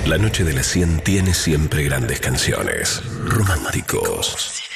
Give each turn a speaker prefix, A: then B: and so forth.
A: La noche de las 100 tiene siempre grandes canciones. Románticos.